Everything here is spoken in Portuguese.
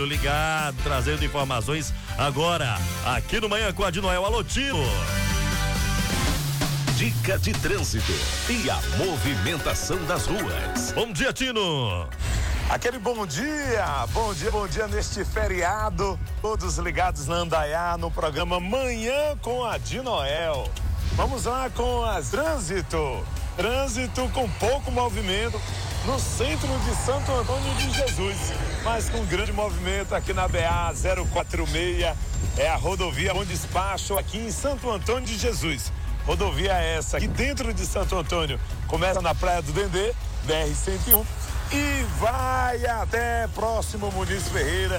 Ligado, trazendo informações agora, aqui no Manhã com a de Noel. Alô, Tino. Dica de trânsito e a movimentação das ruas. Bom dia, Tino. Aquele bom dia neste feriado, todos ligados na Andaiá, no programa Manhã com a de Noel. Vamos lá com as trânsito com pouco movimento no centro de Santo Antônio de Jesus, mas com grande movimento aqui na BA 046, é a rodovia Bom Despacho aqui em Santo Antônio de Jesus. Rodovia essa aqui dentro de Santo Antônio, começa na Praia do Dendê, BR-101, e vai até próximo Muniz Ferreira,